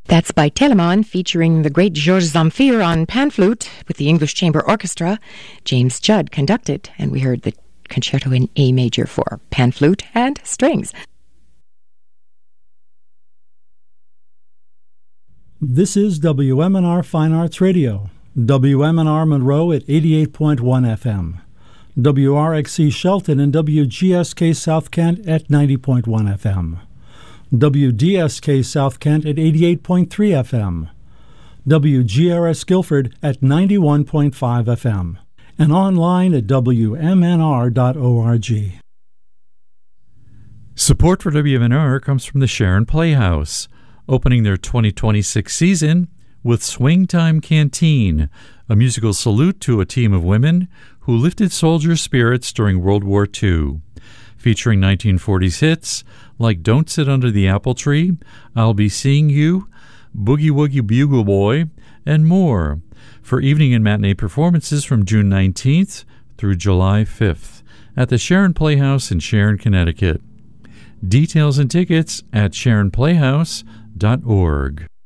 That's by Telemann, featuring the great Georges Zamfir on pan flute with the English Chamber Orchestra. James Judd conducted, and we heard the concerto in A major for pan flute and strings. This is WMNR Fine Arts Radio, WMNR Monroe at 88.1 FM, WRXC Shelton and WGSK South Kent at 90.1 FM. WDSK South Kent at 88.3 FM, WGRS Guilford at 91.5 FM, and online at WMNR.org. Support for WMNR comes from the Sharon Playhouse, opening their 2026 season with Swing Time Canteen, a musical salute to a team of women who lifted soldiers' spirits during World War II. Featuring 1940s hits like Don't Sit Under the Apple Tree, I'll Be Seeing You, Boogie Woogie Bugle Boy, and more, for evening and matinee performances from June 19th through July 5th at the Sharon Playhouse in Sharon, Connecticut. Details and tickets at sharonplayhouse.org.